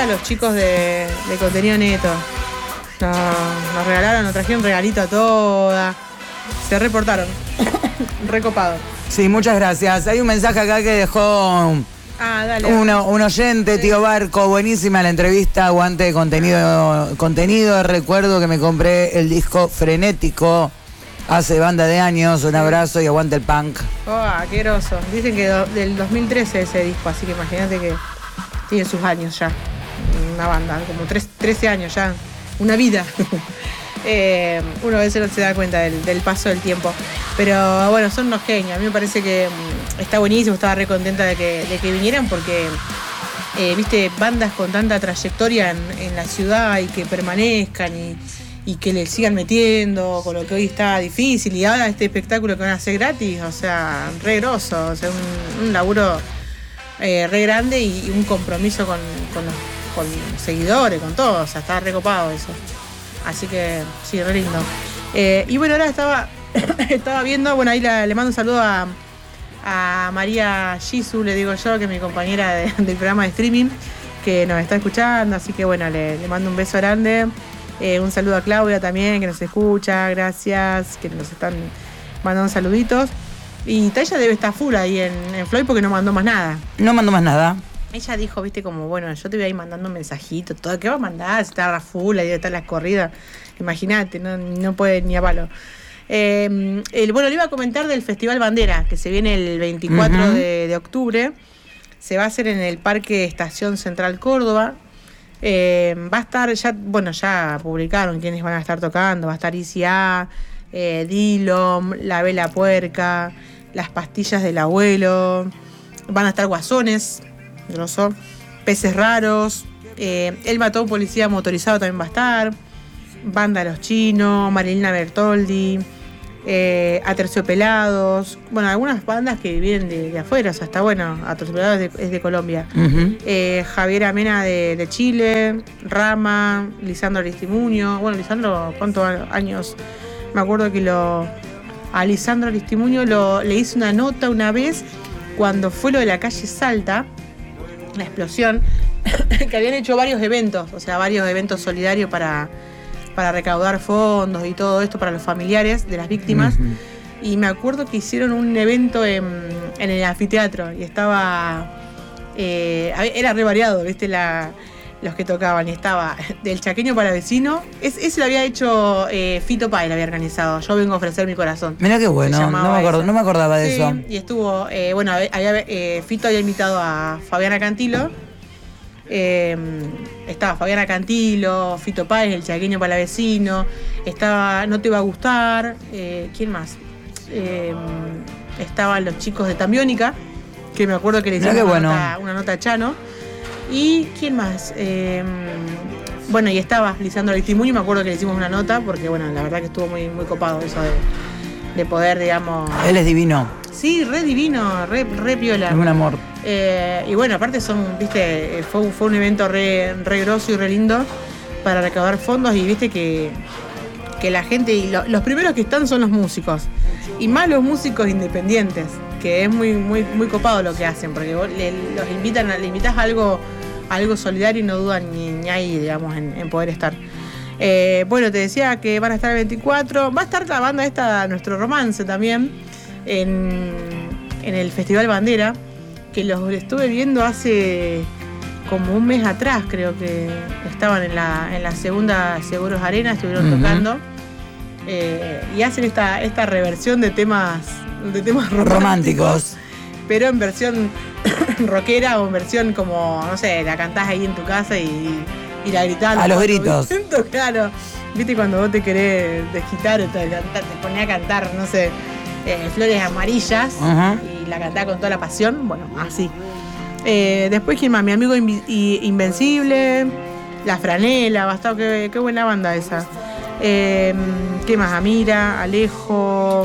los chicos de Contenido Neto. Nos regalaron, nos trajeron regalito a todas. Se reportaron. Recopado. Sí, muchas gracias. Hay un mensaje acá que dejó dale. un oyente, sí. Tío Barco, buenísima la entrevista, aguante de contenido. Recuerdo que me compré el disco Frenético hace banda de años. Un abrazo y aguante el punk. Qué groso. Dicen que del 2013 ese disco, así que imagínate que tiene sus años ya. Una banda, como 13 años ya. Una vida. Uno a veces no se da cuenta del paso del tiempo. Pero bueno, son unos genios. A mí me parece que está buenísimo. Estaba re contenta de que vinieran porque, viste, bandas con tanta trayectoria en la ciudad y que permanezcan y que le sigan metiendo con lo que hoy está difícil. Y ahora este espectáculo que van a hacer gratis, o sea, re grosso. O sea, un laburo re grande y un compromiso con seguidores, con todo. O sea, está recopado eso. Así que sí, re lindo. Y bueno, ahora estaba viendo, bueno, ahí le mando un saludo a María Gisu, le digo yo, que es mi compañera del programa de streaming, que nos está escuchando, así que bueno, le mando un beso grande. Un saludo a Claudia también, que nos escucha, gracias, que nos están mandando saluditos. Y ella debe estar full ahí en Floyd porque no mandó más nada. No mandó más nada. Ella dijo, viste, como, bueno, yo te voy a ir mandando mensajitos, todo. ¿Qué va a mandar? Si está full, ahí debe estar las corridas. Imagínate, no puede ni a palo. Bueno, le iba a comentar del Festival Bandera, que se viene el 24 de octubre. Se va a hacer en el Parque Estación Central Córdoba. Va a estar, ya publicaron quiénes van a estar tocando. Va a estar ICA, Dillom, La Vela Puerca, Las Pastillas del Abuelo. Van a estar Guasones, grosso, Peces Raros, El Mató a un Policía Motorizado también va a estar, Banda Los Chinos, Marilina Bertoldi, Aterciopelados, bueno, algunas bandas que vienen de afuera, o sea, está bueno. Aterciopelados es de Colombia. Javier Amena de Chile, Rama, Lisandro Aristimuño. Bueno, Lisandro, ¿cuántos años? Me acuerdo que a Lisandro Aristimuño le hice una nota una vez cuando fue lo de la calle Salta, la explosión, que habían hecho varios eventos, o sea, varios eventos solidarios para recaudar fondos y todo esto para los familiares de las víctimas. Y me acuerdo que hicieron un evento en el anfiteatro y estaba... era re variado, ¿viste? Los que tocaban, y estaba del Chaqueño Palavecino. Ese lo había hecho Fito Páez, lo había organizado. Yo vengo a ofrecer mi corazón. Mirá qué bueno, no me acordaba de eso. Y estuvo, Fito había invitado a Fabiana Cantilo. Estaba Fabiana Cantilo, Fito Páez, el Chaqueño Palavecino. Estaba No Te Va a Gustar. ¿Quién más? Estaban los chicos de Tambiónica, que me acuerdo que le hicieron una nota a Chano. ¿Y quién más? Y estaba Lisandro Aristimuño, me acuerdo que le hicimos una nota, porque bueno, la verdad que estuvo muy, muy copado eso de poder, digamos... Él es divino. Sí, re divino, re piola. Es un amor. Y bueno, aparte fue un evento re grosso y re lindo para recaudar fondos, y viste que la gente, y los primeros que están son los músicos, y más los músicos independientes, que es muy, muy, muy copado lo que hacen, porque vos le invitas a algo solidario y no dudan ni ahí, digamos, en poder estar. Te decía que van a estar el 24, va a estar la banda esta, Nuestro Romance, también, en el Festival Bandera, que los estuve viendo hace como un mes atrás, creo que estaban en la segunda Seguros Arena, estuvieron tocando, y hacen esta reversión de temas románticos, pero en versión rockera o en versión como, no sé, la cantás ahí en tu casa y la gritás a los gritos. Claro, viste, cuando vos te querés desquitar, te ponés a cantar, no sé, Flores Amarillas, y la cantás con toda la pasión, bueno, así. Después, ¿quién más? Mi amigo Invencible, La Franela, bastante, qué buena banda esa. ¿Qué más? Amira, Alejo,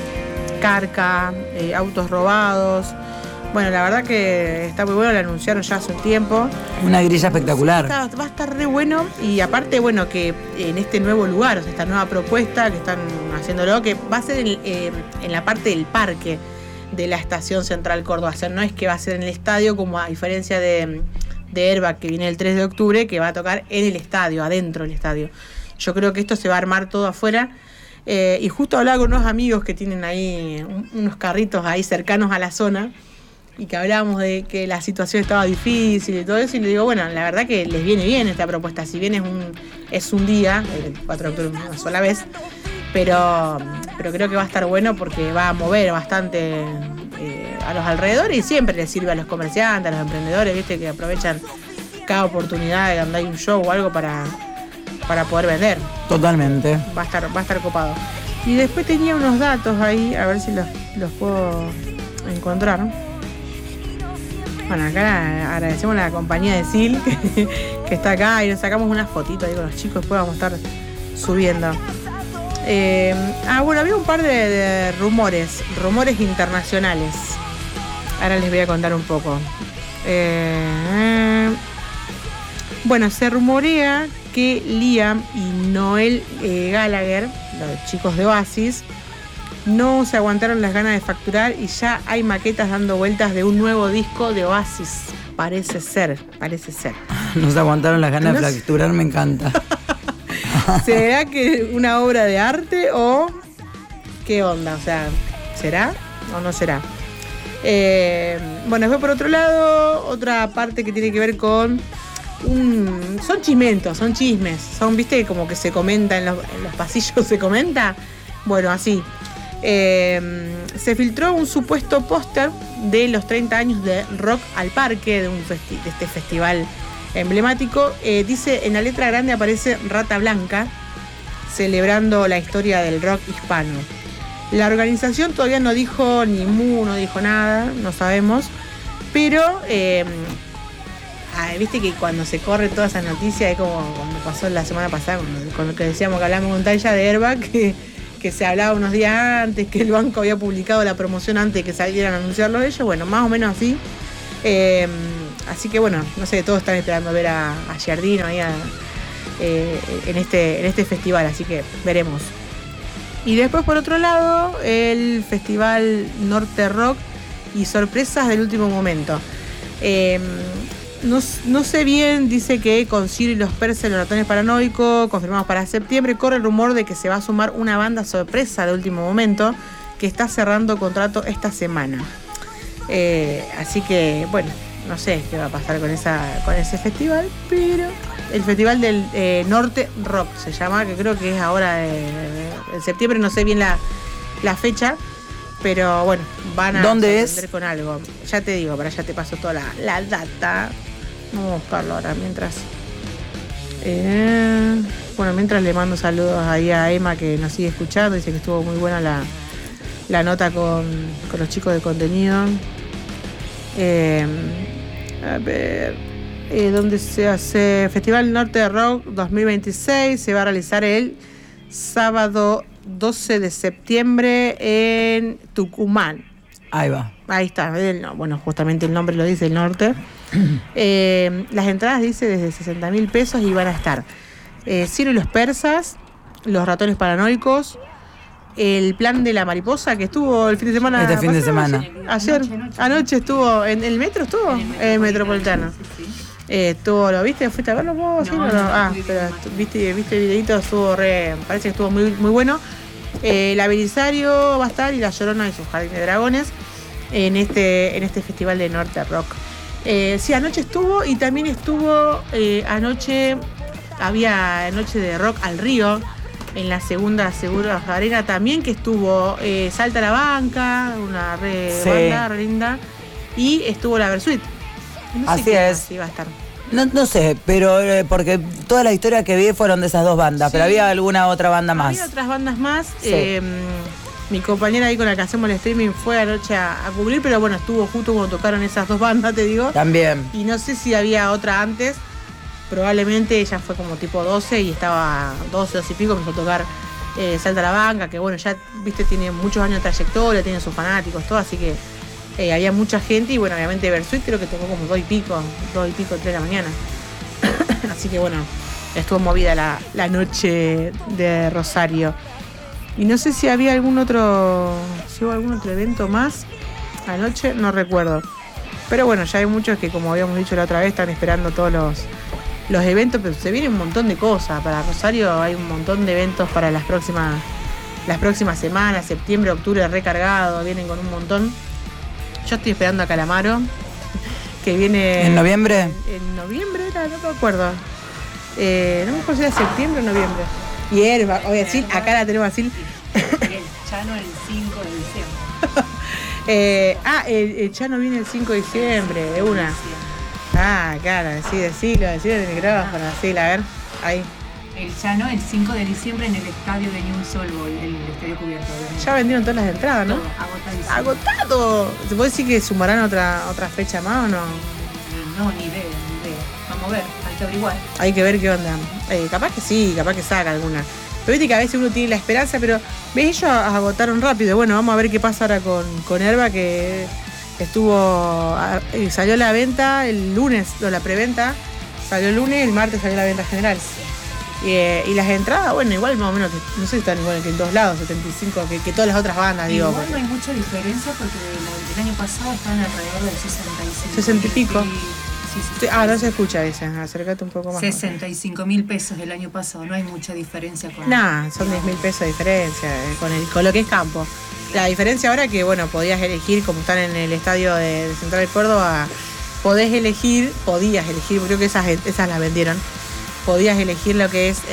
Carca, Autos Robados. Bueno, la verdad que está muy bueno, lo anunciaron ya hace un tiempo. Una grilla espectacular. Va a estar re bueno, y aparte, bueno, que en este nuevo lugar, o sea, esta nueva propuesta que están haciéndolo, que va a ser en la parte del parque de la Estación Central Córdoba. O sea, no es que va a ser en el estadio, como a diferencia de de Airbag, que viene el 3 de octubre, que va a tocar en el estadio, adentro del estadio. Yo creo que esto se va a armar todo afuera. Y justo hablaba con unos amigos que tienen ahí unos carritos ahí cercanos a la zona, y que hablábamos de que la situación estaba difícil y todo eso, y le digo, bueno, la verdad que les viene bien esta propuesta, si bien es un día, el 4 de octubre una sola vez, pero creo que va a estar bueno porque va a mover bastante a los alrededores, y siempre les sirve a los comerciantes, a los emprendedores, viste, que aprovechan cada oportunidad de cuando hay un show o algo para poder vender. Totalmente. Va a estar copado. Y después tenía unos datos ahí, a ver si los puedo encontrar. Bueno, acá agradecemos a la compañía de Sil que está acá, y nos sacamos unas fotitos ahí con los chicos, después vamos a estar subiendo. Bueno, había un par de rumores internacionales. Ahora les voy a contar un poco. Bueno, se rumorea que Liam y Noel Gallagher, los chicos de Oasis, no se aguantaron las ganas de facturar y ya hay maquetas dando vueltas de un nuevo disco de Oasis. Parece ser. No se aguantaron las ganas de facturar, me encanta. ¿Será que una obra de arte o qué onda? O sea, ¿será o no será? Bueno, después por otro lado, otra parte que tiene que ver con son chismentos, son chismes, viste, como que se comenta en los pasillos, se comenta. Bueno, así. Se filtró un supuesto póster de los 30 años de Rock al Parque, de este festival emblemático. Dice, en la letra grande aparece Rata Blanca, celebrando la historia del rock hispano. La organización todavía no dijo ni mu, no dijo nada, no sabemos, pero viste que cuando se corre toda esa noticia, es como cuando pasó la semana pasada con lo que decíamos, que hablamos con Taya de Airbag, que se hablaba unos días antes, que el banco había publicado la promoción antes de que salieran a anunciarlo ellos. Bueno, más o menos así. Así que bueno, no sé, todos están esperando ver a Giardino ahí en este festival, así que veremos. Y después, por otro lado, el Festival Norte Rock y sorpresas del último momento. No sé bien, dice que con Ciro y los Persas, los Ratones Paranoicos, confirmados para septiembre, corre el rumor de que se va a sumar una banda sorpresa de último momento que está cerrando contrato esta semana. Así que, bueno, no sé qué va a pasar con ese festival, pero el Festival del Norte Rock se llama, que creo que es ahora en septiembre, no sé bien la fecha. Pero bueno, van a sorprender con algo. Ya te digo, para allá te paso toda la data. Vamos a buscarlo ahora mientras. Bueno, mientras le mando saludos ahí a Emma, que nos sigue escuchando. Dice que estuvo muy buena la nota con los chicos de contenido. A ver. ¿Dónde se hace? Festival Norte de Rock 2026. Se va a realizar el sábado 12 de septiembre en Tucumán. Ahí va. Ahí está. Bueno, justamente el nombre lo dice, el norte. Las entradas dice desde 60.000 pesos y van a estar Ciro y los Persas, los Ratones Paranoicos, el Plan de la Mariposa, que estuvo el fin de semana. Este fin de semana. Ayer, anoche estuvo en el metro, en Metropolitano. Estuvo, ¿lo viste? ¿Fuiste a verlo vos? No, no. Pero viste el videito, parece que estuvo muy, muy bueno. El Belisario va a estar y La Llorona y sus Jardines de Dragones en este festival de Norte Rock. Sí, anoche estuvo, y también estuvo anoche, había Noche de Rock al Río, en la segunda Seguro Arena también, que estuvo Salta la Banca, una banda re linda, y estuvo la Versuit. No sé. Así es. Sí, va a estar. No sé, pero porque toda la historia que vi fueron de esas dos bandas, sí. Pero había alguna otra banda más. Había otras bandas más. Sí. Mi compañera ahí con la que hacemos el streaming fue anoche a cubrir, pero bueno, estuvo justo cuando tocaron esas dos bandas, te digo. También. Y no sé si había otra antes. Probablemente ella fue como tipo 12 y estaba 12 y pico, empezó a tocar Salta la Banca, que bueno, ya viste, tiene muchos años de trayectoria, tiene sus fanáticos, todo, así que había mucha gente. Y bueno, obviamente Versuit creo que tocó como 2 y pico, 3 de la mañana. Así que bueno, estuvo movida la noche de Rosario. Y no sé si había algún otro evento más anoche, no recuerdo. Pero bueno, ya hay muchos que, como habíamos dicho la otra vez, están esperando todos los eventos, pero se viene un montón de cosas. Para Rosario hay un montón de eventos para las próximas semanas, septiembre, octubre recargado, vienen con un montón. Yo estoy esperando a Calamaro, que viene... ¿En noviembre? En noviembre era, no me acuerdo. No me acuerdo si era septiembre o noviembre. Y Herba, voy a decir, acá la tenemos así. Y el Chano el 5 de diciembre. El Chano viene el 5 de diciembre, de una. Claro, decilo en el micrófono, decilo, a ver, ahí. El Chano el 5 de diciembre en el estadio de New Sol, el estadio cubierto. Ya vendieron todas las entradas, ¿no? Todo, agotadísimo. ¡Agotado! ¿Se puede decir que sumarán otra fecha más o no? No, ni idea. Vamos a ver, hay que averiguar. Hay que ver qué onda. Capaz que sí, capaz que saca alguna. Pero viste que a veces uno tiene la esperanza, pero ves, ellos agotaron rápido. Bueno, vamos a ver qué pasa ahora con Herba, que salió a la venta el lunes, la preventa salió el lunes, el martes salió la venta general. Y las entradas, bueno, igual más o menos, no sé si están igual que en todos lados, 75, que todas las otras bandas, digo. Igual no hay mucha diferencia porque el año pasado estaban alrededor de 65. 60 y pico. Sí. No se escucha esa, acércate un poco más. 65.000 pesos el año pasado, no hay mucha diferencia con... Nah, son 10.000 pesos de diferencia con lo que es campo. La diferencia ahora es que, bueno, podías elegir, como están en el estadio de Central Córdoba, podías elegir, creo que esas las vendieron, podías elegir lo que es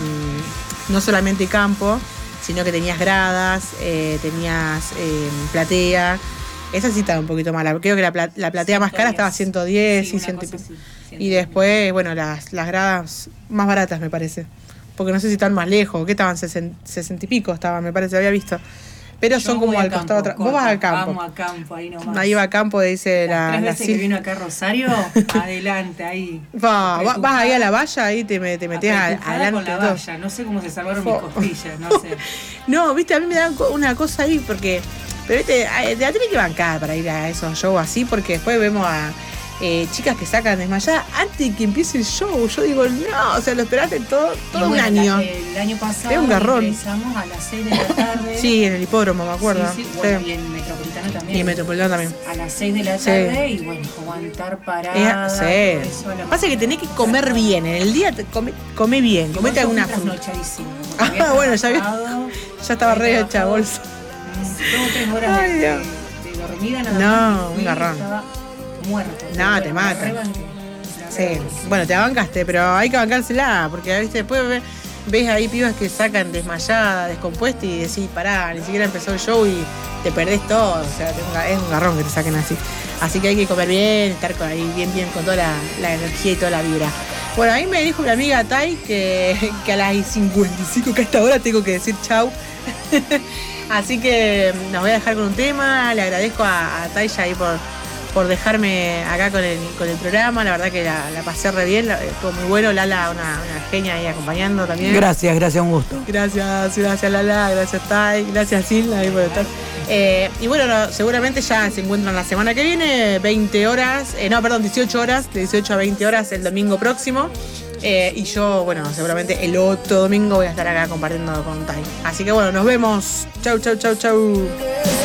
no solamente campo, sino que tenías gradas, tenías platea. Esa sí estaba un poquito mala. Creo que la platea más cara estaba 110 y 100 y pico. Y después, bueno, las gradas más baratas, me parece. Porque no sé si están más lejos. ¿Qué estaban? 60 y pico estaban, me parece, había visto. Pero son como al costado atrás. Vos vas al campo. Vamos a campo, ahí nomás. Ahí va a campo, dice la... Tres veces que vino acá a Rosario, adelante, ahí. Vas ahí a la valla, ahí te metés adelante. Con la valla. No sé cómo se salvaron mis costillas, no sé. No, viste, a mí me da una cosa ahí, porque... Pero viste, te la tenés que bancar para ir a esos shows así, porque después vemos a chicas que sacan desmayadas antes de que empiece el show. Yo digo, no, o sea, lo esperaste todo un año. El año pasado es un garrón. Empezamos a las 6 de la tarde. Sí, en el hipódromo, me acuerdo. Sí. Bueno, y en Metropolitano también. Y en Metropolitano también. A las 6 de la tarde y bueno, aguantar parada. Sí. Pasa que tenés que comer bien. En el día come bien. Comete alguna fruta. Bueno, ya estaba re hecha bolsa. 2 o 3 horas de dormida nada más. No, un garrón. Estaba muerto. No, te mata. Sí, bueno, te bancaste, pero hay que bancársela, porque ¿viste? Después ves ahí pibas que sacan desmayada, descompuesta y decís, pará, ni siquiera empezó el show y te perdés todo. O sea, es un garrón que te saquen así. Así que hay que comer bien, estar ahí bien con toda la energía y toda la vibra. Bueno, ahí me dijo mi amiga Tai que a las 55, que a esta hora tengo que decir chau. Así que nos voy a dejar con un tema. Le agradezco a Taya ahí por dejarme acá con el programa. La verdad que la pasé re bien, estuvo muy bueno. Lala, una genia ahí acompañando también. Gracias, un gusto. Gracias Lala, gracias Tai, gracias Sil ahí por estar. Y bueno, seguramente ya se encuentran la semana que viene, 18 horas, de 18 a 20 horas el domingo próximo. Y yo, bueno, seguramente el otro domingo voy a estar acá compartiendo con Tai. Así que bueno, nos vemos. Chau.